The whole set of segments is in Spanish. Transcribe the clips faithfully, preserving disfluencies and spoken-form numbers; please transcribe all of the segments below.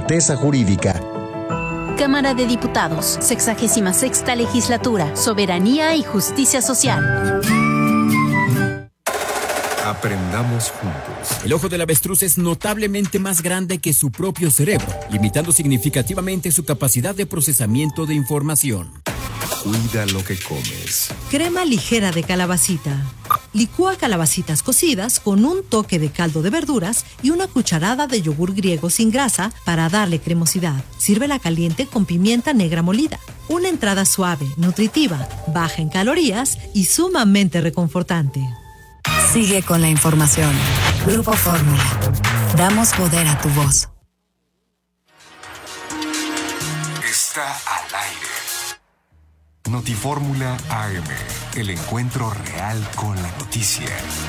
certeza jurídica. Cámara de Diputados, sexagésima sexta Legislatura, Soberanía y Justicia Social. Aprendamos juntos. El ojo del avestruz es notablemente más grande que su propio cerebro, limitando significativamente su capacidad de procesamiento de información. Cuida lo que comes. Crema ligera de calabacita. Licúa calabacitas cocidas con un toque de caldo de verduras y una cucharada de yogur griego sin grasa para darle cremosidad. Sírvela caliente con pimienta negra molida. Una entrada suave, nutritiva, baja en calorías y sumamente reconfortante. Sigue con la información. Grupo Fórmula. Damos poder a tu voz. Está al aire. Notifórmula A M, el encuentro real con la noticia.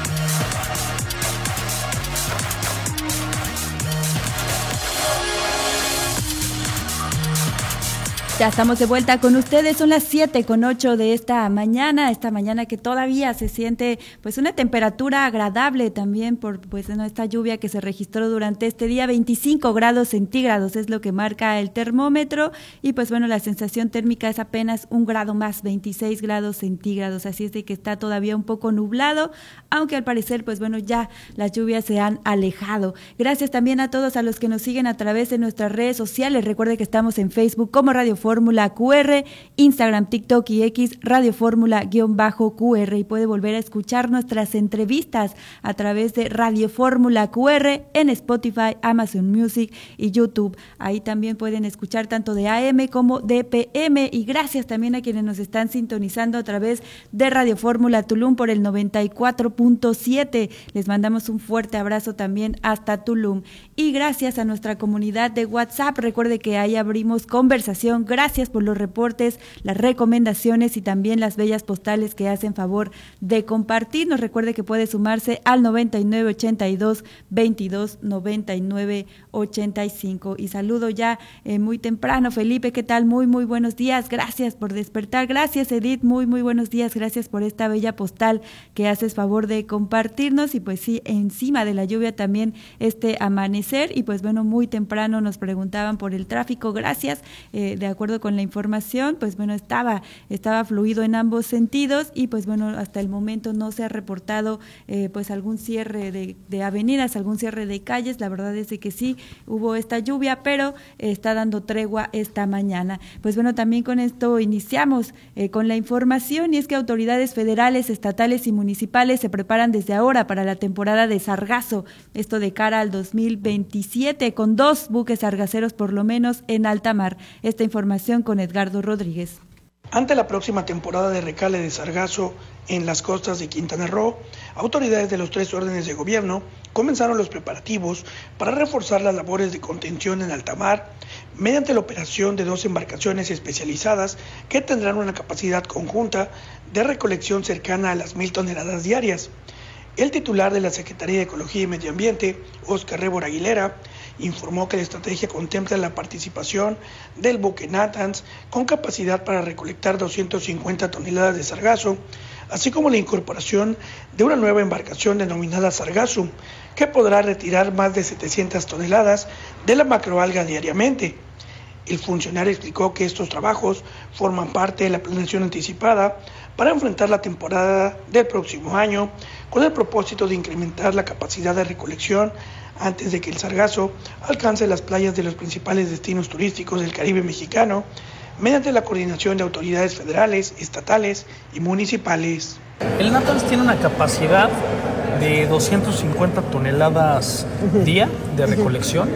Ya estamos de vuelta con ustedes, son las siete con ocho de esta mañana, esta mañana que todavía se siente pues una temperatura agradable también por pues no, esta lluvia que se registró durante este día, veinticinco grados centígrados es lo que marca el termómetro y pues bueno, la sensación térmica es apenas un grado más, veintiséis grados centígrados, así es de que está todavía un poco nublado, aunque al parecer pues bueno, ya las lluvias se han alejado. Gracias también a todos a los que nos siguen a través de nuestras redes sociales, recuerde que estamos en Facebook como Radio Fórmula Q R, Instagram, TikTok y X, Radio Fórmula-Q R y puede volver a escuchar nuestras entrevistas a través de Radio Fórmula Q R en Spotify, Amazon Music y YouTube. Ahí también pueden escuchar tanto de A M como de P M y gracias también a quienes nos están sintonizando a través de Radio Fórmula Tulum por el noventa y cuatro punto siete. Les mandamos un fuerte abrazo también hasta Tulum y gracias a nuestra comunidad de WhatsApp. Recuerde que ahí abrimos conversación. Gracias por los reportes, las recomendaciones y también las bellas postales que hacen favor de compartir. Nos recuerde que puede sumarse al noventa y nueve ochenta y dos veintidós noventa y nueve ochenta y cinco. Y saludo ya eh, muy temprano, Felipe, ¿qué tal? Muy, muy buenos días. Gracias por despertar. Gracias, Edith. Muy, muy buenos días. Gracias por esta bella postal que haces favor de compartirnos. Y pues sí, encima de la lluvia también este amanecer. Y pues bueno, muy temprano nos preguntaban por el tráfico. Gracias. Eh, de acuerdo con la información, pues bueno, estaba estaba fluido en ambos sentidos y pues bueno, hasta el momento no se ha reportado eh, pues algún cierre de, de avenidas, algún cierre de calles. La verdad es de que sí hubo esta lluvia, pero eh, está dando tregua esta mañana. Pues bueno, también con esto iniciamos eh, con la información y es que autoridades federales, estatales y municipales se preparan desde ahora para la temporada de sargazo, esto de cara al dos mil veintisiete, con dos buques sargaceros por lo menos en alta mar. Esta información con Edgardo Rodríguez. Ante la próxima temporada de recale de sargazo en las costas de Quintana Roo, autoridades de los tres órdenes de gobierno comenzaron los preparativos para reforzar las labores de contención en alta mar mediante la operación de dos embarcaciones especializadas que tendrán una capacidad conjunta de recolección cercana a las mil toneladas diarias. El titular de la Secretaría de Ecología y Medio Ambiente, Óscar Rébora Aguilera, informó que la estrategia contempla la participación del buque Natanz con capacidad para recolectar doscientas cincuenta toneladas de sargazo, así como la incorporación de una nueva embarcación denominada Sargazo, que podrá retirar más de setecientas toneladas de la macroalga diariamente. El funcionario explicó que estos trabajos forman parte de la planeación anticipada para enfrentar la temporada del próximo año, con el propósito de incrementar la capacidad de recolección antes de que el sargazo alcance las playas de los principales destinos turísticos del Caribe mexicano, mediante la coordinación de autoridades federales, estatales y municipales. El Natanz tiene una capacidad de doscientas cincuenta toneladas día de recolección.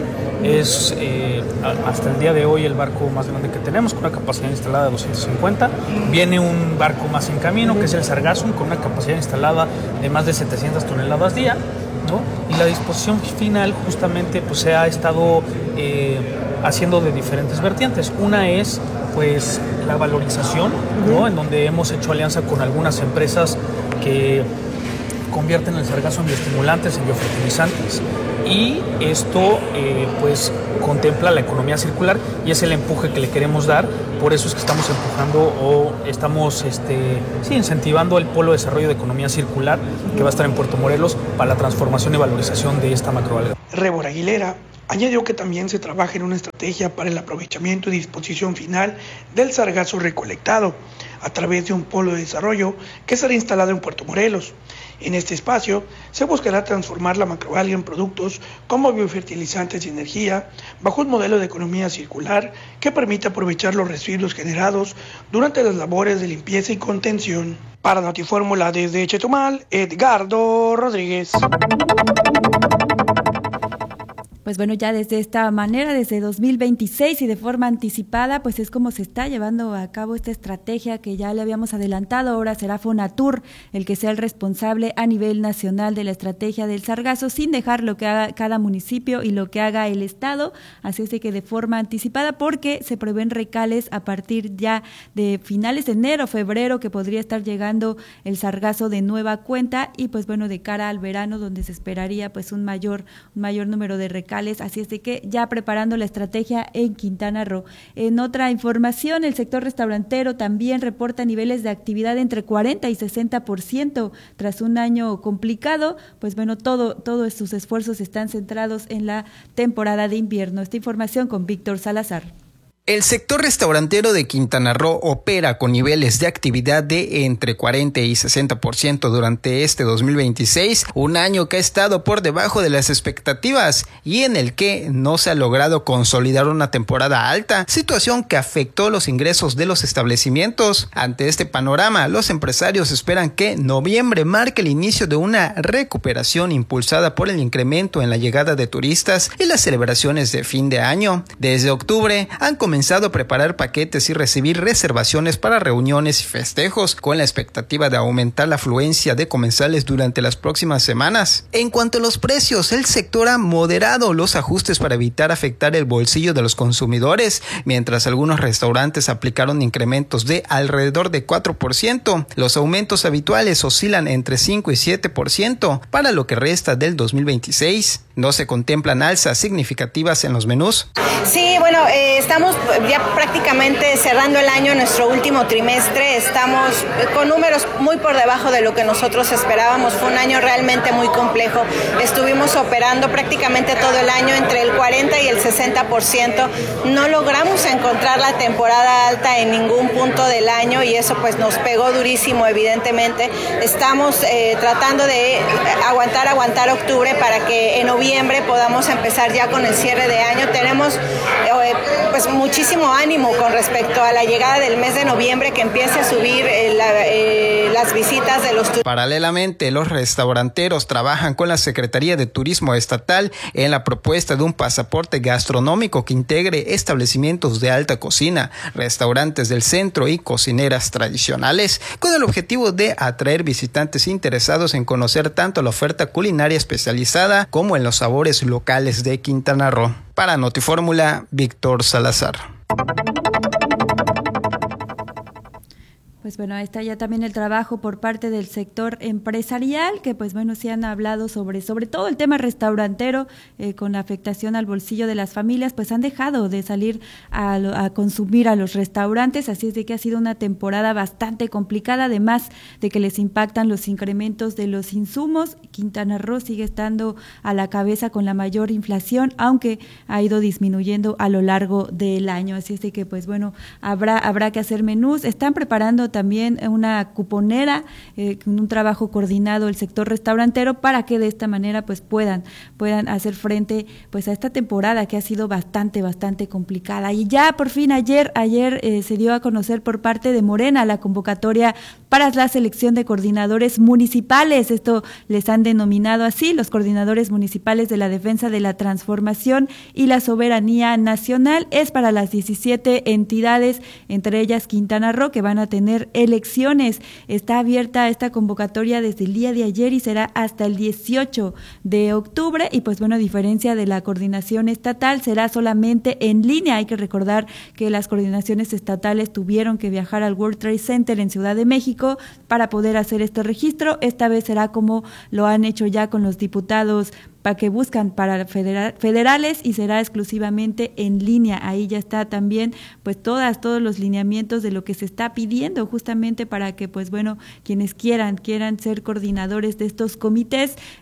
Es eh, hasta el día de hoy el barco más grande que tenemos, con una capacidad instalada de doscientas cincuenta. Viene un barco más en camino, que es el Sargazo, con una capacidad instalada de más de setecientas toneladas día, ¿no? Y la disposición final justamente pues se ha estado eh, haciendo de diferentes vertientes. Una es pues la valorización, ¿no? En donde hemos hecho alianza con algunas empresas que convierten el sargazo en bioestimulantes, en biofertilizantes, y esto eh, pues contempla la economía circular y es el empuje que le queremos dar. Por eso es que estamos empujando o estamos este, sí, incentivando el Polo de Desarrollo de Economía Circular, que va a estar en Puerto Morelos, para la transformación y valorización de esta macroalga. Rébora Aguilera Añadió que también se trabaja en una estrategia para el aprovechamiento y disposición final del sargazo recolectado a través de un polo de desarrollo que será instalado en Puerto Morelos. En este espacio se buscará transformar la macroalga en productos como biofertilizantes y energía bajo un modelo de economía circular que permita aprovechar los residuos generados durante las labores de limpieza y contención. Para Notifórmula desde Chetumal, Edgardo Rodríguez. Pues bueno, ya desde esta manera, desde dos mil veintiséis y de forma anticipada, pues es como se está llevando a cabo esta estrategia que ya le habíamos adelantado. Ahora será Fonatur el que sea el responsable a nivel nacional de la estrategia del sargazo, sin dejar lo que haga cada municipio y lo que haga el Estado. Así es de que de forma anticipada, porque se prevén recales a partir ya de finales de enero, febrero, que podría estar llegando el sargazo de nueva cuenta, y pues bueno, de cara al verano, donde se esperaría pues un mayor, un mayor número de recales. Así es de que ya preparando la estrategia en Quintana Roo. En otra información, el sector restaurantero también reporta niveles de actividad entre cuarenta y sesenta por ciento tras un año complicado. Pues bueno, todo, todos sus esfuerzos están centrados en la temporada de invierno. Esta información con Víctor Salazar. El sector restaurantero de Quintana Roo opera con niveles de actividad de entre cuarenta y sesenta por ciento durante este dos mil veintiséis, un año que ha estado por debajo de las expectativas y en el que no se ha logrado consolidar una temporada alta, situación que afectó los ingresos de los establecimientos. Ante este panorama, los empresarios esperan que noviembre marque el inicio de una recuperación impulsada por el incremento en la llegada de turistas y las celebraciones de fin de año. Desde octubre han comenzado comenzado a preparar paquetes y recibir reservaciones para reuniones y festejos, con la expectativa de aumentar la afluencia de comensales durante las próximas semanas. En cuanto a los precios, el sector ha moderado los ajustes para evitar afectar el bolsillo de los consumidores, mientras algunos restaurantes aplicaron incrementos de alrededor de cuatro por ciento. Los aumentos habituales oscilan entre cinco y siete por ciento para lo que resta del dos mil veintiséis. ¿No se contemplan alzas significativas en los menús? Sí, bueno, eh, estamos ya prácticamente cerrando el año, nuestro último trimestre. Estamos con números muy por debajo de lo que nosotros esperábamos. Fue un año realmente muy complejo. Estuvimos operando prácticamente todo el año entre el cuarenta y el sesenta por ciento. No logramos encontrar la temporada alta en ningún punto del año y eso pues nos pegó durísimo, evidentemente. Estamos eh, tratando de aguantar, aguantar octubre para que en noviembre podamos empezar ya con el cierre de año. Tenemos eh, pues muchísimo ánimo con respecto a la llegada del mes de noviembre, que empiece a subir eh, la, eh, las visitas de los turistas. Paralelamente, los restauranteros trabajan con la Secretaría de Turismo Estatal en la propuesta de un pasaporte gastronómico que integre establecimientos de alta cocina, restaurantes del centro y cocineras tradicionales, con el objetivo de atraer visitantes interesados en conocer tanto la oferta culinaria especializada como en los sabores locales de Quintana Roo. Para Notifórmula, Víctor Salazar. Pues bueno, ahí está ya también el trabajo por parte del sector empresarial, que pues bueno, sí han hablado sobre, sobre todo el tema restaurantero, eh, con la afectación al bolsillo de las familias, pues han dejado de salir a, a consumir a los restaurantes, así es de que ha sido una temporada bastante complicada, además de que les impactan los incrementos de los insumos. Quintana Roo sigue estando a la cabeza con la mayor inflación, aunque ha ido disminuyendo a lo largo del año, así es de que pues bueno, habrá, habrá que hacer menús. Están preparando también una cuponera, eh, con un trabajo coordinado el sector restaurantero para que de esta manera pues puedan, puedan hacer frente pues a esta temporada que ha sido bastante, bastante complicada. Y ya por fin ayer, ayer eh, se dio a conocer por parte de Morena la convocatoria para la selección de coordinadores municipales. Esto les han denominado así, los coordinadores municipales de la defensa de la transformación y la soberanía nacional. Es para las diecisiete entidades, entre ellas Quintana Roo, que van a tener elecciones. Está abierta esta convocatoria desde el día de ayer y será hasta el dieciocho de octubre, y pues bueno, a diferencia de la coordinación estatal, será solamente en línea. Hay que recordar que las coordinaciones estatales tuvieron que viajar al World Trade Center en Ciudad de México para poder hacer este registro. Esta vez será como lo han hecho ya con los diputados para que buscan para federal, federales, y será exclusivamente en línea. Ahí ya está también pues todas todos los lineamientos de lo que se está pidiendo justamente para que pues bueno, quienes quieran quieran ser coordinadores de estos comités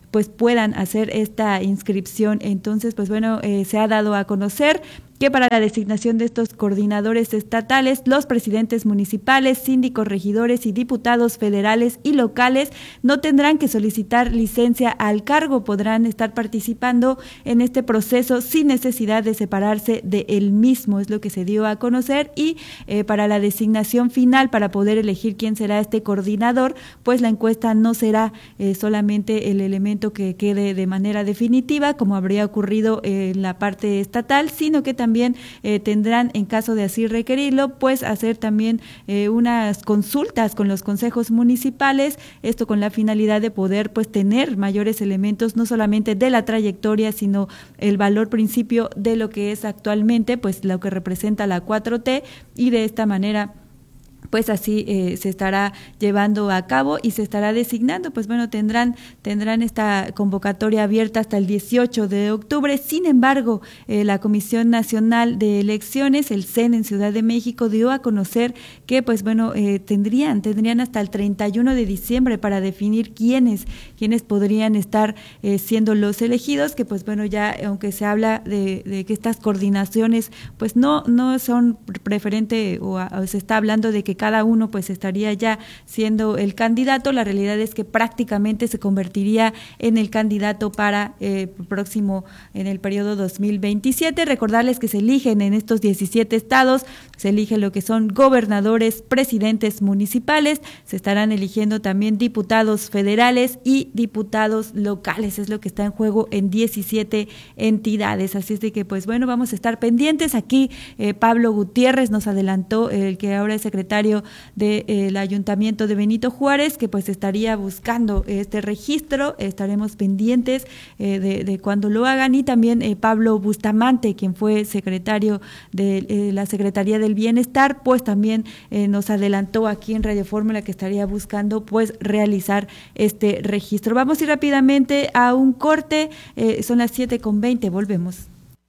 pues puedan hacer esta inscripción. Entonces, pues bueno, eh, se ha dado a conocer que para la designación de estos coordinadores estatales, los presidentes municipales, síndicos, regidores y diputados federales y locales no tendrán que solicitar licencia al cargo, podrán estar participando en este proceso sin necesidad de separarse de él mismo, es lo que se dio a conocer. Y eh, para la designación final, para poder elegir quién será este coordinador, pues la encuesta no será eh, solamente el elemento que quede de manera definitiva, como habría ocurrido eh, en la parte estatal, sino que también También eh, tendrán, en caso de así requerirlo, pues hacer también eh, unas consultas con los consejos municipales, esto con la finalidad de poder pues tener mayores elementos, no solamente de la trayectoria, sino el valor principio de lo que es actualmente, pues lo que representa la cuatro T, y de esta manera pues así eh, se estará llevando a cabo y se estará designando. Pues bueno, tendrán tendrán esta convocatoria abierta hasta el dieciocho de octubre. Sin embargo, eh, la Comisión Nacional de Elecciones, el C E N en Ciudad de México, dio a conocer que pues bueno, eh, tendrían tendrían hasta el treinta y uno de diciembre para definir quiénes quiénes podrían estar eh, siendo los elegidos, que pues bueno, ya aunque se habla de, de que estas coordinaciones pues no no son preferente o, a, o se está hablando de que cada uno pues estaría ya siendo el candidato, la realidad es que prácticamente se convertiría en el candidato para eh, próximo en el periodo dos mil veintisiete. Recordarles que se eligen en estos diecisiete estados, se eligen lo que son gobernadores, presidentes municipales, se estarán eligiendo también diputados federales y diputados locales, es lo que está en juego en diecisiete entidades, así es de que pues bueno, vamos a estar pendientes. Aquí eh, Pablo Gutiérrez nos adelantó, el que ahora es secretario del eh, Ayuntamiento de Benito Juárez, que pues estaría buscando este registro, estaremos pendientes eh, de, de cuando lo hagan. Y también eh, Pablo Bustamante, quien fue secretario de eh, la Secretaría del Bienestar, pues también eh, nos adelantó aquí en Radio Fórmula que estaría buscando pues realizar este registro. Vamos a ir rápidamente a un corte, eh, son las siete con veinte, volvemos.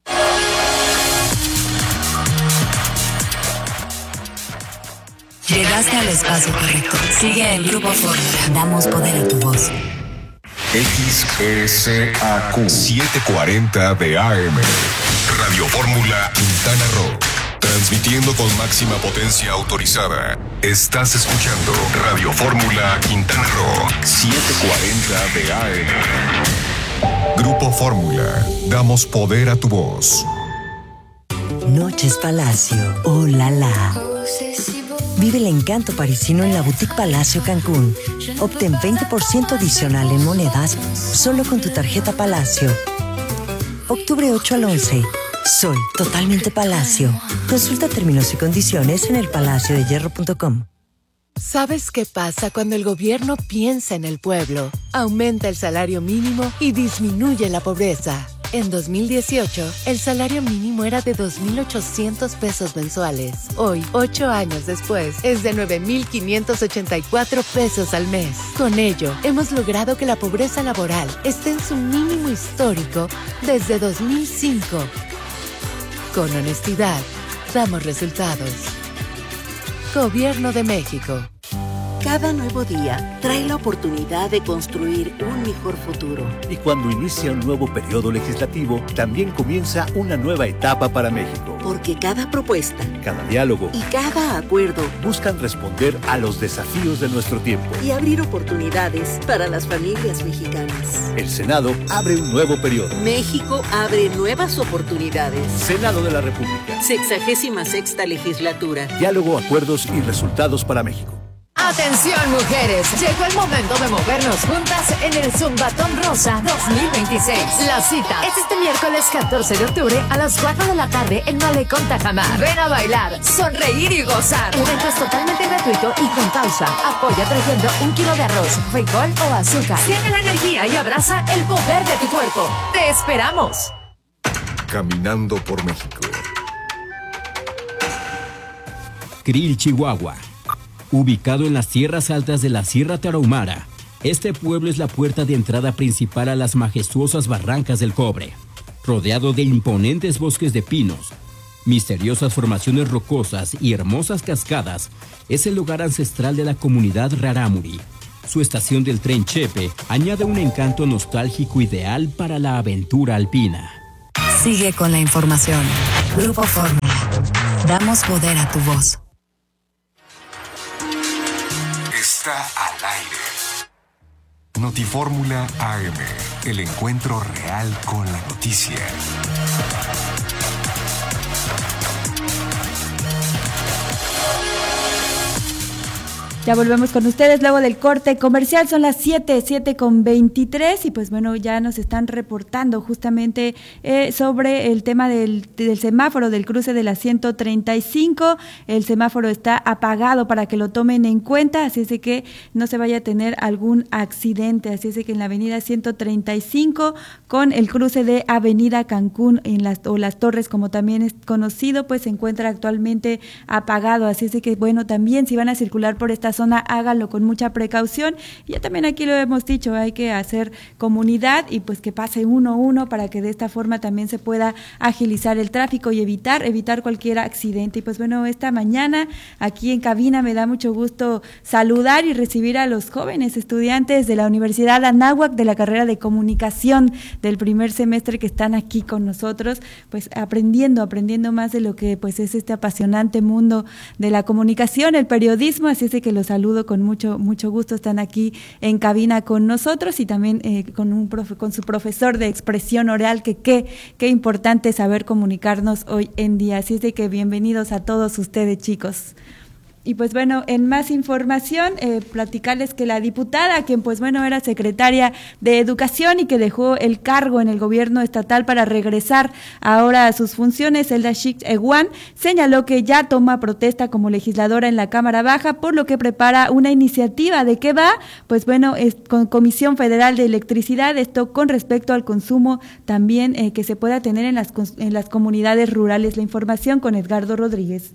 Llegaste al espacio correcto. Sigue el Grupo Fórmula. Damos poder a tu voz. X S A Q setecientos cuarenta de A M. Radio Fórmula Quintana Roo. Transmitiendo con máxima potencia autorizada. Estás escuchando Radio Fórmula Quintana Roo setecientos cuarenta de A M. Grupo Fórmula. Damos poder a tu voz. Noches Palacio. Oh la la. Vive el encanto parisino en la Boutique Palacio Cancún. Obtén veinte por ciento adicional en monedas solo con tu tarjeta Palacio. Octubre ocho al once. Soy totalmente Palacio. Consulta términos y condiciones en el palacio de hierro punto com. ¿Sabes qué pasa cuando el gobierno piensa en el pueblo? Aumenta el salario mínimo y disminuye la pobreza. En dos mil dieciocho, el salario mínimo era de dos mil ochocientos pesos mensuales. Hoy, ocho años después, es de nueve mil quinientos ochenta y cuatro pesos al mes. Con ello, hemos logrado que la pobreza laboral esté en su mínimo histórico desde dos mil cinco. Con honestidad, damos resultados. Gobierno de México. Cada nuevo día trae la oportunidad de construir un mejor futuro. Y cuando inicia un nuevo periodo legislativo, también comienza una nueva etapa para México. Porque cada propuesta, cada diálogo y cada acuerdo buscan responder a los desafíos de nuestro tiempo y abrir oportunidades para las familias mexicanas. El Senado abre un nuevo periodo. México abre nuevas oportunidades. Senado de la República. Sexagésima sexta legislatura. Diálogo, acuerdos y resultados para México. Atención mujeres, llegó el momento de movernos juntas en el Zumbatón Rosa dos mil veintiséis. La cita es este miércoles catorce de octubre a las cuatro de la tarde en Malecón Tajamar. Ven a bailar, sonreír y gozar. El evento es totalmente gratuito y con pausa. Apoya trayendo un kilo de arroz, frijol o azúcar. Siente la energía y abraza el poder de tu cuerpo. ¡Te esperamos! Caminando por México. Krill, Chihuahua. Ubicado en las tierras altas de la Sierra Tarahumara, este pueblo es la puerta de entrada principal a las majestuosas barrancas del Cobre. Rodeado de imponentes bosques de pinos, misteriosas formaciones rocosas y hermosas cascadas, es el lugar ancestral de la comunidad rarámuri. Su estación del tren Chepe añade un encanto nostálgico ideal para la aventura alpina. Sigue con la información. Grupo Fórmula. Damos poder a tu voz. Está al aire. Notifórmula A M, el encuentro real con la noticia. Ya volvemos con ustedes luego del corte comercial, son las siete, siete con veintitrés y pues bueno, ya nos están reportando justamente eh, sobre el tema del, del semáforo del cruce de la ciento treinta y cinco. El semáforo está apagado para que lo tomen en cuenta, así es de que no se vaya a tener algún accidente, así es de que en la avenida ciento treinta y cinco con el cruce de avenida Cancún en las, o Las Torres como también es conocido, pues se encuentra actualmente apagado, así es de que bueno, también si van a circular por esta zona, háganlo con mucha precaución. Ya también aquí lo hemos dicho, hay que hacer comunidad y pues que pase uno a uno para que de esta forma también se pueda agilizar el tráfico y evitar, evitar cualquier accidente. Y pues bueno, esta mañana aquí en cabina me da mucho gusto saludar y recibir a los jóvenes estudiantes de la Universidad Anáhuac de la carrera de comunicación del primer semestre que están aquí con nosotros, pues aprendiendo, aprendiendo más de lo que pues es este apasionante mundo de la comunicación, el periodismo, así es de que los saludo con mucho mucho gusto, están aquí en cabina con nosotros y también eh, con un profe, con su profesor de expresión oral, que qué qué importante saber comunicarnos hoy en día, así es de que bienvenidos a todos ustedes, chicos. Y pues bueno, en más información, eh, platicarles que la diputada, quien pues bueno era secretaria de Educación y que dejó el cargo en el gobierno estatal para regresar ahora a sus funciones, Elda Shik Eguan, señaló que ya toma protesta como legisladora en la Cámara Baja, por lo que prepara una iniciativa. ¿De qué va? Pues bueno, es con Comisión Federal de Electricidad, esto con respecto al consumo también eh, que se pueda tener en las, en las comunidades rurales. La información con Edgardo Rodríguez.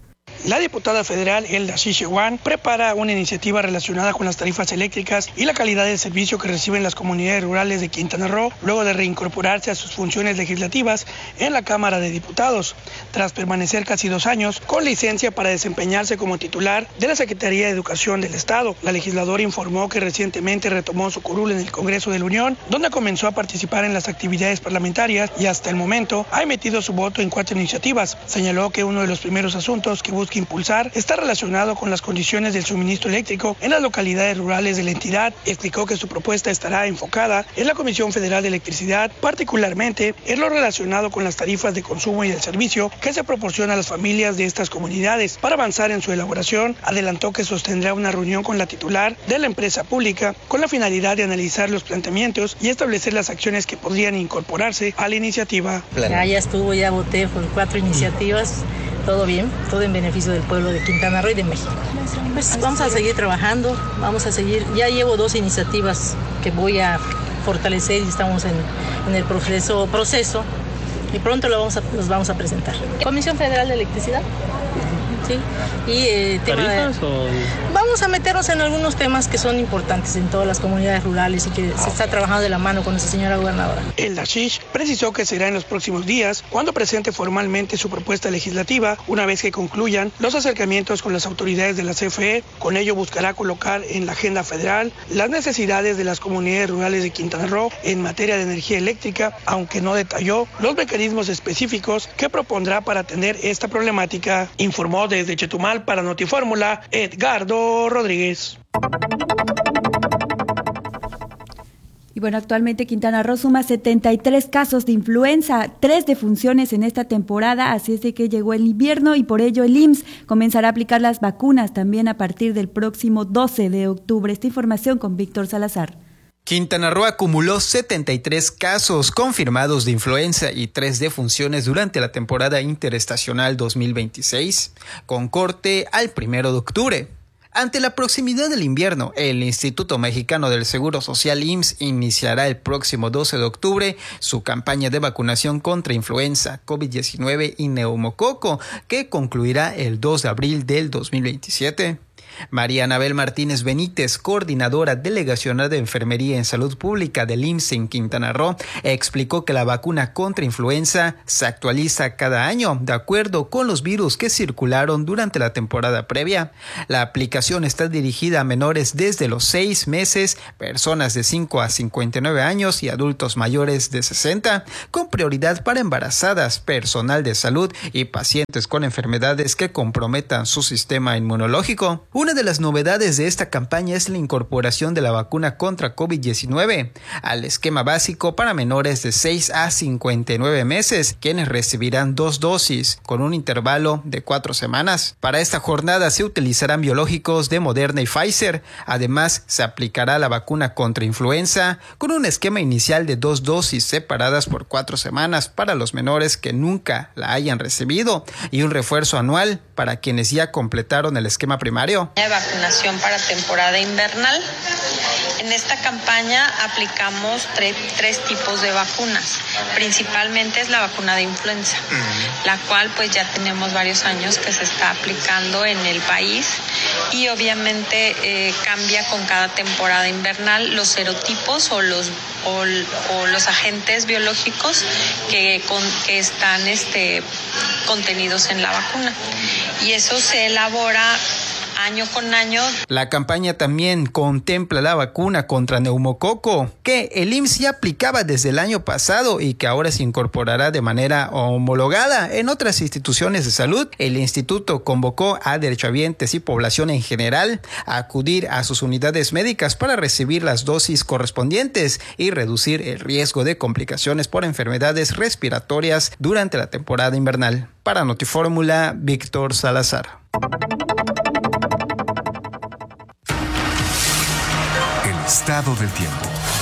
La diputada federal Elda Shik-Eguan prepara una iniciativa relacionada con las tarifas eléctricas y la calidad del servicio que reciben las comunidades rurales de Quintana Roo luego de reincorporarse a sus funciones legislativas en la Cámara de Diputados, tras permanecer casi dos años con licencia para desempeñarse como titular de la Secretaría de Educación del Estado. La legisladora informó que recientemente retomó su curul en el Congreso de la Unión, donde comenzó a participar en las actividades parlamentarias y hasta el momento ha emitido su voto en cuatro iniciativas. Señaló que uno de los primeros asuntos que busca impulsar está relacionado con las condiciones del suministro eléctrico en las localidades rurales de la entidad. Explicó que su propuesta estará enfocada en la Comisión Federal de Electricidad, particularmente en lo relacionado con las tarifas de consumo y el servicio que se proporciona a las familias de estas comunidades. Para avanzar en su elaboración, adelantó que sostendrá una reunión con la titular de la empresa pública con la finalidad de analizar los planteamientos y establecer las acciones que podrían incorporarse a la iniciativa. Ya, ya estuvo, ya voté por cuatro iniciativas. Todo bien, todo en beneficio del pueblo de Quintana Roo y de México. Pues vamos a seguir trabajando, vamos a seguir, ya llevo dos iniciativas que voy a fortalecer y estamos en, en el proceso, proceso y pronto lo vamos a, los vamos a presentar. Comisión Federal de Electricidad. Sí, y eh, tema de, o... vamos a meternos en algunos temas que son importantes en todas las comunidades rurales y que se está trabajando de la mano con nuestra señora gobernadora. Elda Shik precisó que será en los próximos días cuando presente formalmente su propuesta legislativa, una vez que concluyan los acercamientos con las autoridades de la C F E. Con ello buscará colocar en la agenda federal las necesidades de las comunidades rurales de Quintana Roo en materia de energía eléctrica, aunque no detalló los mecanismos específicos que propondrá para atender esta problemática, informó de Desde Chetumal para Notifórmula, Edgardo Rodríguez. Y bueno, actualmente Quintana Roo suma setenta y tres casos de influenza, tres defunciones en esta temporada, así es de que llegó el invierno y por ello el I M S S comenzará a aplicar las vacunas también a partir del próximo doce de octubre. Esta información con Víctor Salazar. Quintana Roo acumuló setenta y tres casos confirmados de influenza y tres defunciones durante la temporada interestacional dos mil veintiséis, con corte al primero de octubre. Ante la proximidad del invierno, el Instituto Mexicano del Seguro Social I M S S iniciará el próximo doce de octubre su campaña de vacunación contra influenza, COVID diecinueve y neumococo, que concluirá el dos de abril del dos mil veintisiete. María Anabel Martínez Benítez, coordinadora delegacional de Enfermería en Salud Pública del I M S S en Quintana Roo, explicó que la vacuna contra influenza se actualiza cada año de acuerdo con los virus que circularon durante la temporada previa. La aplicación está dirigida a menores desde los seis meses, personas de cinco a cincuenta y nueve años y adultos mayores de sesenta, con prioridad para embarazadas, personal de salud y pacientes con enfermedades que comprometan su sistema inmunológico. Una de las novedades de esta campaña es la incorporación de la vacuna contra COVID diecinueve al esquema básico para menores de seis a cincuenta y nueve meses, quienes recibirán dos dosis con un intervalo de cuatro semanas. Para esta jornada se utilizarán biológicos de Moderna y Pfizer. Además, se aplicará la vacuna contra influenza con un esquema inicial de dos dosis separadas por cuatro semanas para los menores que nunca la hayan recibido y un refuerzo anual para quienes ya completaron el esquema primario. De vacunación para temporada invernal. En esta campaña aplicamos tre- tres tipos de vacunas. Principalmente es la vacuna de influenza, uh-huh. la cual pues ya tenemos varios años que se está aplicando en el país y obviamente eh, cambia con cada temporada invernal los serotipos o los o, o los agentes biológicos que, con, que están este, contenidos en la vacuna. Y eso se elabora año con año. La campaña también contempla la vacuna contra neumococo, que el I M S S ya aplicaba desde el año pasado y que ahora se incorporará de manera homologada en otras instituciones de salud. El instituto convocó a derechohabientes y población en general a acudir a sus unidades médicas para recibir las dosis correspondientes y reducir el riesgo de complicaciones por enfermedades respiratorias durante la temporada invernal. Para Notifórmula, Víctor Salazar. Estado del tiempo.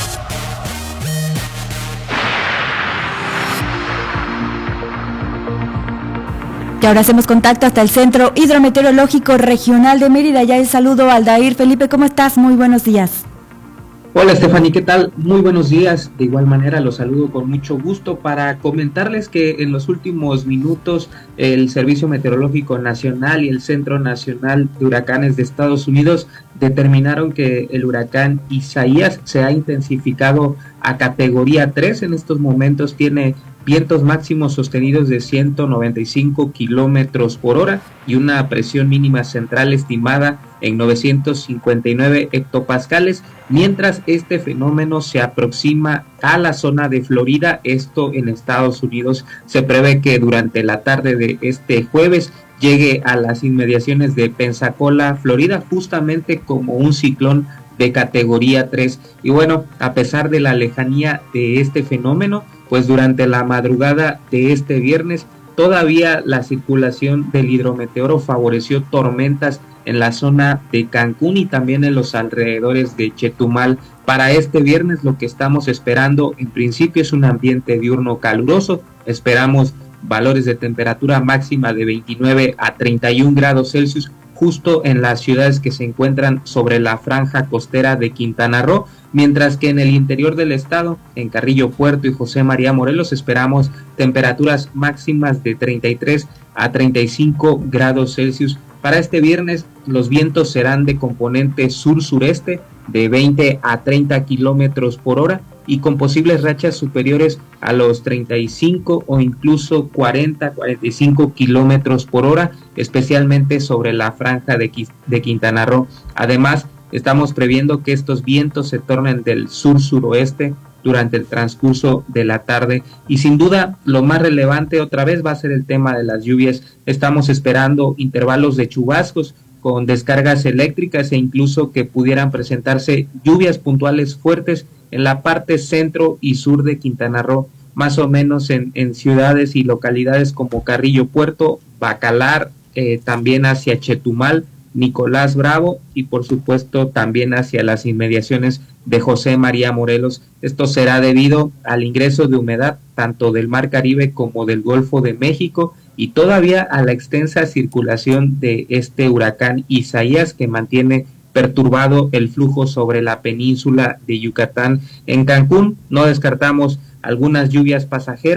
Y ahora hacemos contacto hasta el Centro Hidrometeorológico Regional de Mérida. Ya el saludo a Aldair. Felipe, ¿cómo estás? Muy buenos días. Hola Stephanie, ¿qué tal? Muy buenos días. De igual manera los saludo con mucho gusto para comentarles que en los últimos minutos el Servicio Meteorológico Nacional y el Centro Nacional de Huracanes de Estados Unidos determinaron que el huracán Isaías se ha intensificado a categoría tres. En estos momentos tiene vientos máximos sostenidos de ciento noventa y cinco kilómetros por hora y una presión mínima central estimada en novecientos cincuenta y nueve hectopascales, mientras este fenómeno se aproxima a la zona de Florida, esto en Estados Unidos. Se prevé que durante la tarde de este jueves llegue a las inmediaciones de Pensacola, Florida, justamente como un ciclón de categoría tres. Y bueno, a pesar de la lejanía de este fenómeno, pues durante la madrugada de este viernes todavía la circulación del hidrometeoro favoreció tormentas en la zona de Cancún y también en los alrededores de Chetumal. Para este viernes lo que estamos esperando en principio es un ambiente diurno caluroso. Esperamos valores de temperatura máxima de veintinueve a treinta y un grados Celsius justo en las ciudades que se encuentran sobre la franja costera de Quintana Roo, mientras que en el interior del estado, en Carrillo Puerto y José María Morelos, esperamos temperaturas máximas de treinta y tres a treinta y cinco grados Celsius. Para este viernes los vientos serán de componente sur-sureste de veinte a treinta kilómetros por hora y con posibles rachas superiores a los treinta y cinco o incluso cuarenta a cuarenta y cinco kilómetros por hora, especialmente sobre la franja de, de Quintana Roo. Además, estamos previendo que estos vientos se tornen del sur-suroeste durante el transcurso de la tarde y sin duda lo más relevante otra vez va a ser el tema de las lluvias. Estamos esperando intervalos de chubascos con descargas eléctricas e incluso que pudieran presentarse lluvias puntuales fuertes en la parte centro y sur de Quintana Roo, más o menos en, en ciudades y localidades como Carrillo Puerto, Bacalar, eh, también hacia Chetumal, Nicolás Bravo y por supuesto también hacia las inmediaciones de José María Morelos. Esto será debido al ingreso de humedad tanto del Mar Caribe como del Golfo de México y todavía a la extensa circulación de este huracán Isaías que mantiene perturbado el flujo sobre la península de Yucatán. En Cancún no descartamos algunas lluvias pasajeras,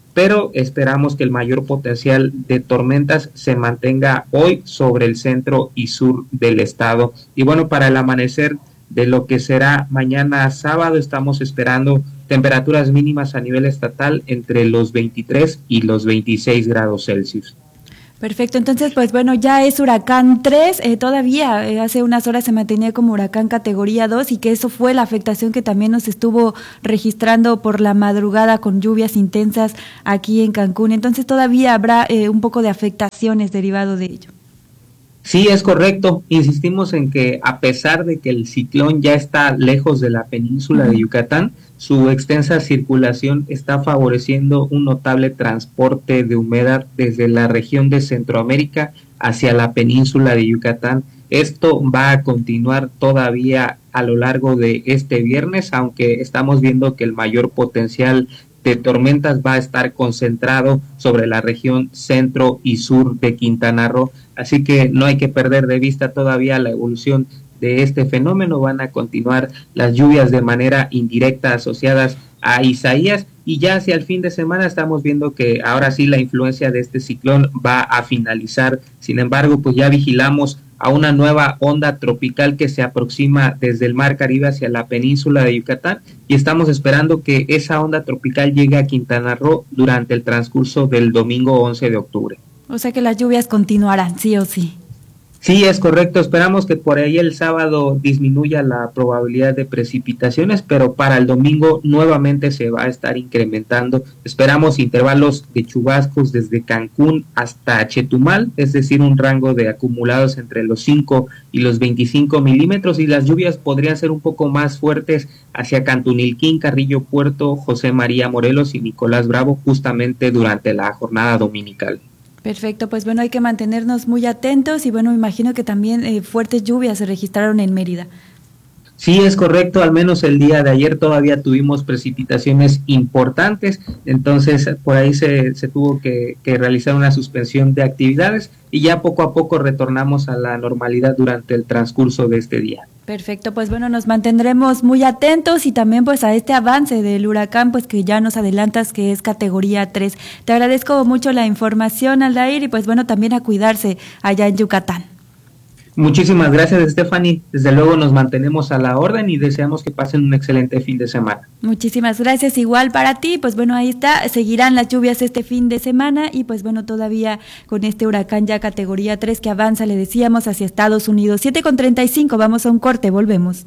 pero esperamos que el mayor potencial de tormentas se mantenga hoy sobre el centro y sur del estado. Y bueno, para el amanecer de lo que será mañana sábado, estamos esperando temperaturas mínimas a nivel estatal entre los veintitrés y los veintiséis grados Celsius. Perfecto, entonces pues bueno, ya es huracán tres, eh, todavía eh, hace unas horas se mantenía como huracán categoría dos y que eso fue la afectación que también nos estuvo registrando por la madrugada con lluvias intensas aquí en Cancún, entonces todavía habrá eh, un poco de afectaciones derivado de ello. Sí, es correcto. Insistimos en que a pesar de que el ciclón ya está lejos de la península de Yucatán, su extensa circulación está favoreciendo un notable transporte de humedad desde la región de Centroamérica hacia la península de Yucatán. Esto va a continuar todavía a lo largo de este viernes, aunque estamos viendo que el mayor potencial de tormentas va a estar concentrado sobre la región centro y sur de Quintana Roo, así que no hay que perder de vista todavía la evolución de este fenómeno. Van a continuar las lluvias de manera indirecta asociadas a Isaías y ya hacia el fin de semana estamos viendo que ahora sí la influencia de este ciclón va a finalizar. Sin embargo, pues ya vigilamos a una nueva onda tropical que se aproxima desde el Mar Caribe hacia la península de Yucatán y estamos esperando que esa onda tropical llegue a Quintana Roo durante el transcurso del domingo once de octubre. O sea que las lluvias continuarán, sí o sí. Sí, es correcto. Esperamos que por ahí el sábado disminuya la probabilidad de precipitaciones, pero para el domingo nuevamente se va a estar incrementando. Esperamos intervalos de chubascos desde Cancún hasta Chetumal, es decir, un rango de acumulados entre los cinco y los veinticinco milímetros, y las lluvias podrían ser un poco más fuertes hacia Cantunilquín, Carrillo Puerto, José María Morelos y Nicolás Bravo, justamente durante la jornada dominical. Perfecto, pues bueno, hay que mantenernos muy atentos y bueno, me imagino que también eh, fuertes lluvias se registraron en Mérida. Sí, es correcto, al menos el día de ayer todavía tuvimos precipitaciones importantes, entonces por ahí se, se tuvo que, que realizar una suspensión de actividades y ya poco a poco retornamos a la normalidad durante el transcurso de este día. Perfecto, pues bueno, nos mantendremos muy atentos y también pues a este avance del huracán, pues que ya nos adelantas que es categoría tres. Te agradezco mucho la información, Aldair, y pues bueno, también a cuidarse allá en Yucatán. Muchísimas gracias, Stephanie. Desde luego nos mantenemos a la orden y deseamos que pasen un excelente fin de semana. Muchísimas gracias, igual para ti. Pues bueno, ahí está, seguirán las lluvias este fin de semana y pues bueno, todavía con este huracán ya categoría tres que avanza, le decíamos, hacia Estados Unidos. siete con treinta y cinco, vamos a un corte, volvemos.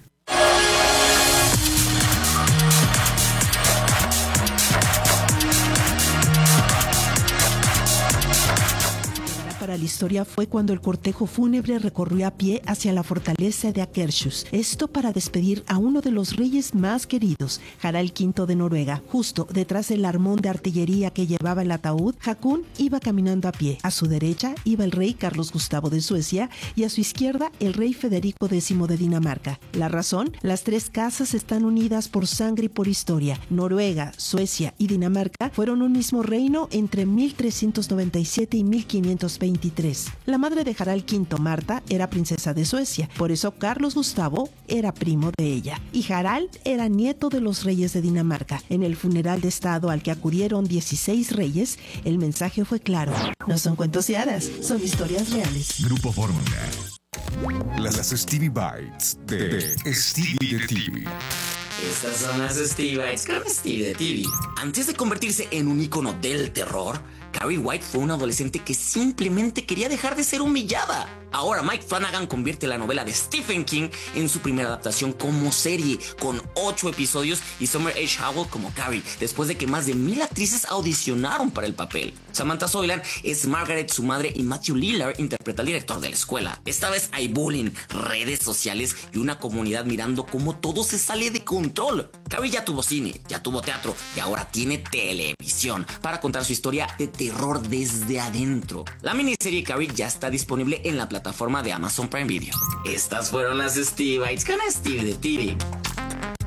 Para la historia fue cuando el cortejo fúnebre recorrió a pie hacia la fortaleza de Akershus, esto para despedir a uno de los reyes más queridos, Harald quinto de Noruega. Justo detrás del armón de artillería que llevaba el ataúd, Haakon iba caminando a pie. A su derecha iba el rey Carlos Gustavo de Suecia y a su izquierda el rey Federico décimo de Dinamarca. La razón, las tres casas están unidas por sangre y por historia. Noruega, Suecia y Dinamarca fueron un mismo reino entre mil trescientos noventa y siete y mil quinientos veintitrés. La madre de Harald quinto, Marta, era princesa de Suecia, por eso Carlos Gustavo era primo de ella. Y Harald era nieto de los reyes de Dinamarca. En el funeral de estado al que acudieron dieciséis reyes, el mensaje fue claro. No son cuentos y hadas, son historias reales. Grupo Fórmula. Las, las Stevie Bites de, de Stevie de T V. Estas son las Stevie Bites con Stevie de T V. Antes de convertirse en un ícono del terror, Carrie White fue una adolescente que simplemente quería dejar de ser humillada. Ahora Mike Flanagan convierte la novela de Stephen King en su primera adaptación como serie, con ocho episodios y Summer H. Howell como Carrie, después de que más de mil actrices audicionaron para el papel. Samantha Soilan es Margaret, su madre, y Matthew Lillard interpreta al director de la escuela. Esta vez hay bullying, redes sociales y una comunidad mirando cómo todo se sale de control. Carrie ya tuvo cine, ya tuvo teatro y ahora tiene televisión para contar su historia de terror desde adentro. La miniserie Carrie ya está disponible en la plataforma de Amazon Prime Video. Estas fueron las Stevie Bites con Stevie de T V.